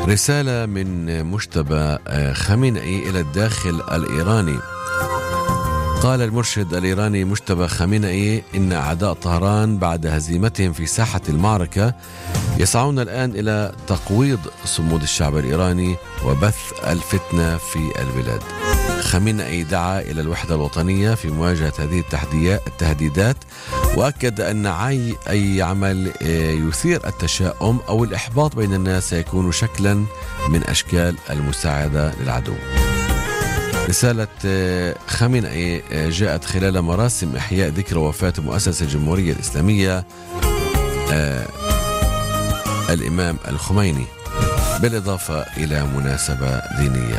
رسالة من مجتبى خامنئي إلى الداخل الإيراني. قال المرشد الإيراني مجتبى خامنئي إن أعداء طهران بعد هزيمتهم في ساحة المعركة يسعون الآن إلى تقويض صمود الشعب الإيراني وبث الفتنة في البلاد. خامنئي دعا إلى الوحدة الوطنية في مواجهة هذه التهديدات، وأكد أن أي عمل يثير التشاؤم أو الإحباط بين الناس سيكون شكلا من أشكال المساعدة للعدو. رسالة خامنئي جاءت خلال مراسم إحياء ذكرى وفاة مؤسس الجمهورية الإسلامية الإمام الخميني، بالإضافة إلى مناسبة دينية.